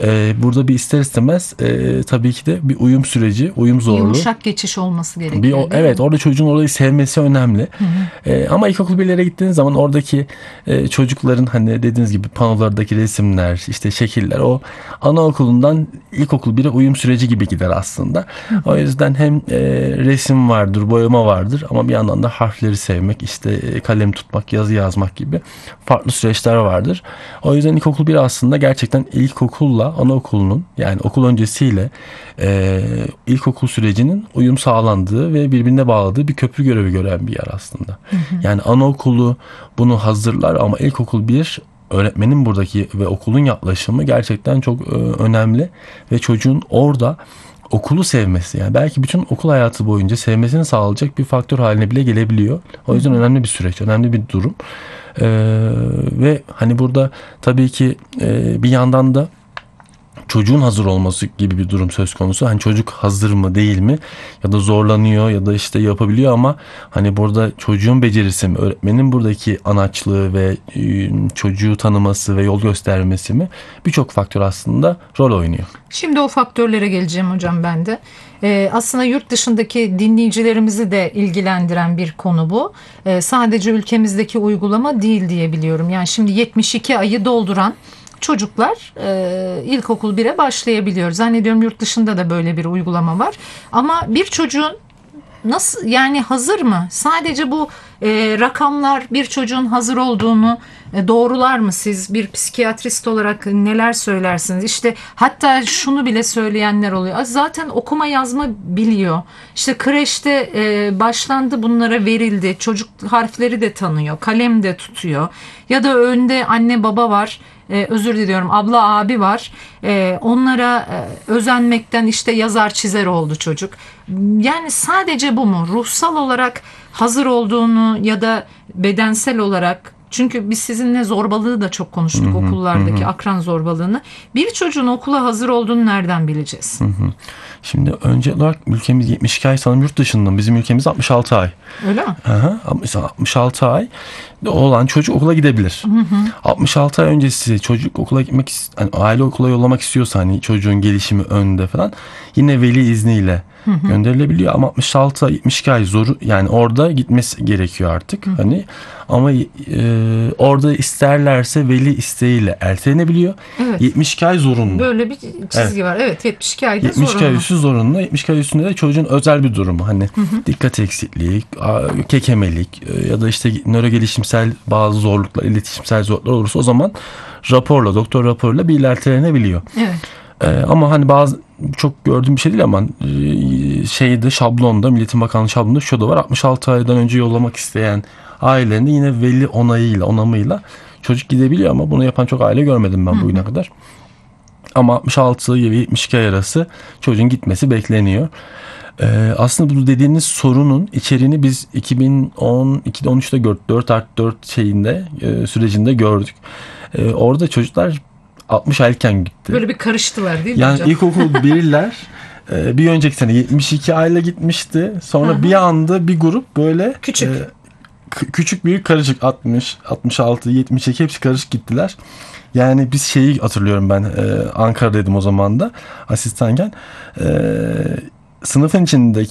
Burada bir ister istemez tabii ki de bir uyum süreci, uyum zorluğu. Yumuşak geçiş olması gerekiyor. Evet, orada çocuğun orayı sevmesi önemli. Ama ilkokul birlere gittiğiniz zaman oradaki çocukların hani dediğiniz gibi panolardaki resimler, işte şekiller o anaokulundan ilkokul 1'e uyum süreci gibi gider aslında. O yüzden hem resim vardır, boyama vardır ama bir yandan da harfleri sevmek, işte kalem tutmak, yazı yazmak gibi farklı süreçler vardır. O yüzden ilkokul 1 aslında gerçekten ilkokulla anaokulunun, yani okul öncesiyle ilkokul sürecinin uyum sağlandığı ve birbirine bağladığı bir köprü görevi gören bir yer aslında. Yani anaokulu bunu hazırlar ama ilkokul 1 öğretmenin buradaki ve okulun yaklaşımı gerçekten çok önemli ve çocuğun orada okulu sevmesi, yani belki bütün okul hayatı boyunca sevmesini sağlayacak bir faktör haline bile gelebiliyor. O yüzden önemli bir süreç, önemli bir durum. Ve hani burada tabii ki bir yandan da çocuğun hazır olması gibi bir durum söz konusu. Hani çocuk hazır mı değil mi, ya da zorlanıyor ya da işte yapabiliyor ama hani burada çocuğun becerisi mi, öğretmenin buradaki anaçlığı ve çocuğu tanıması ve yol göstermesi mi, birçok faktör aslında rol oynuyor. Şimdi o faktörlere geleceğim hocam ben de. Aslında yurt dışındaki dinleyicilerimizi de ilgilendiren bir konu bu. Sadece ülkemizdeki uygulama değil diye biliyorum. Yani şimdi 72 ayı dolduran çocuklar ilkokul 1'e başlayabiliyor. Zannediyorum yurt dışında da böyle bir uygulama var. Ama bir çocuğun nasıl, yani hazır mı? Sadece bu rakamlar bir çocuğun hazır olduğunu doğrular mı? Siz bir psikiyatrist olarak neler söylersiniz? İşte hatta şunu bile söyleyenler oluyor. Zaten okuma yazma biliyor. İşte kreşte başlandı, bunlara verildi. Çocuk harfleri de tanıyor. Kalem de tutuyor. Ya da önde anne baba var. Özür diliyorum, abla abi var. Onlara özenmekten işte yazar çizer oldu çocuk. Yani sadece bu mu? Ruhsal olarak hazır olduğunu ya da bedensel olarak, çünkü biz sizinle zorbalığı da çok konuştuk, okullardaki akran zorbalığını. Bir çocuğun okula hazır olduğunu nereden bileceğiz? Şimdi önce olarak ülkemiz 72 ay, sanırım yurt dışından bizim ülkemiz 66 ay. Öyle mi? 66 ay olan çocuk okula gidebilir. 66 ay öncesi çocuk okula gitmek, hani aile okula yollamak istiyorsa, hani çocuğun gelişimi önde falan, yine veli izniyle gönderilebiliyor ama 66 ay 72 ay zor, yani orada gitmesi gerekiyor artık. Hani ama orada isterlerse veli isteğiyle ertelenebiliyor. Evet. 72 ay zorunlu. Böyle bir çizgi var. Evet, 72 ayda 72 ay zorunlu. üstü zorunlu. 72 ay üstünde de çocuğun özel bir durumu. Hani dikkat eksikliği, kekemelik ya da işte nörogelişimsel bazı zorluklar, iletişimsel zorluklar olursa o zaman doktor raporuyla bir ertelenebiliyor. Evet. Ama hani bazı çok gördüğüm bir şey değil ama şablonda, Milli Eğitim Bakanlığı şablonunda şu da var: 66 aydan önce yollamak isteyen ailelerinde yine veli onamıyla çocuk gidebiliyor ama bunu yapan çok aile görmedim ben bugüne kadar. Ama 66 ve 72 ay arası çocuğun gitmesi bekleniyor. Aslında bu dediğiniz sorunun içeriğini biz 2012'de 4+4 sürecinde gördük. Orada çocuklar 60 aylıkken gitti. Böyle bir karıştılar değil mi yani hocam? ilkokul birler bir önceki sene 72 ayla gitmişti. Sonra bir anda bir grup böyle küçük büyük karışık 60, 66, 72 hepsi karışık gittiler. Yani biz şeyi hatırlıyorum ben, Ankara'daydım o zaman da asistanken. Sınıfın içindeki